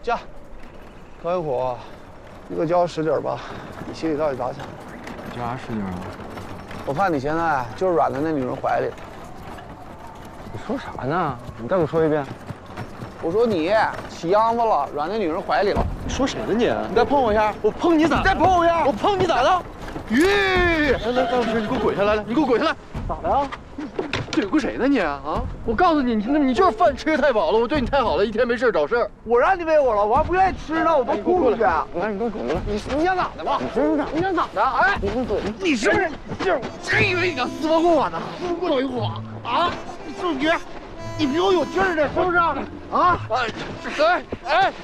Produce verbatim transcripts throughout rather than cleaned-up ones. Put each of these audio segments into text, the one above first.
驾，高云虎，你可叫我使劲吧，你心里到底咋想？ 叫啥使劲啊？ 我看你现在就是软在那女人怀里了。 你说啥呢？你再给我说一遍。 我说你起秧子了，软在女人怀里了。 你说谁呢你？ 你再碰我一下， 我碰你咋？ 你再碰我一下， 我碰你咋的？ 吁！ 来来，高老师，你给我滚下来！来，你给我滚下来！咋的呀？怼过谁呢你啊？我告诉你，你你就是饭吃的太饱了，我对你太好了，一天没事找事儿。 我让你喂我了，我还不愿意吃呢，我都吐出去。 来，你给我滚过来！ 你你想咋的吧？ 你真是， 你想咋的？哎， 你给我滚！ 你是不是就是真以为你能撕得过我呢？撕不过一我啊！你是不是你比我有劲儿呢？是不是？啊！哎哎哎！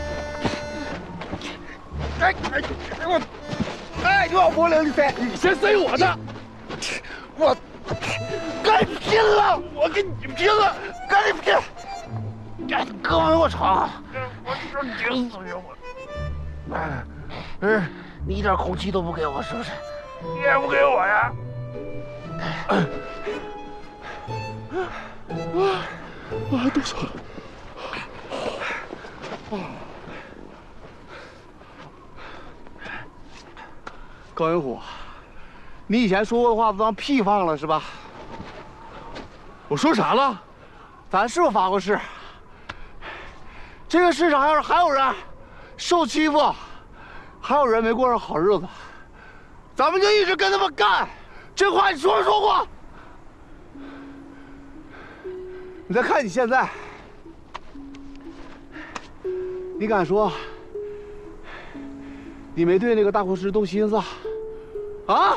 哎哎我！哎，你往脖领里塞， 你先塞我的！ 我跟你拼了！我跟你拼了！跟你拼！哎，哥们，我操！我说顶死你我！哎，嗯，你一点空气都不给我，是不是？你也不给我呀？啊！啊，肚子疼。高云虎，你以前说过的话都当屁放了是吧？ 我说啥了？ 咱是不是发过誓？这个市场要是还有人受欺负，还有人没过上好日子，咱们就一直跟他们干。这话你说没说过？你再看你现在，你敢说你没对那个大护士动心思啊？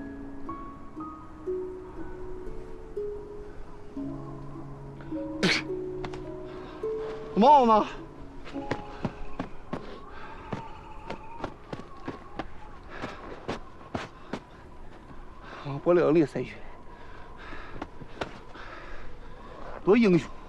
帽呢？往脖领里塞去，多英雄！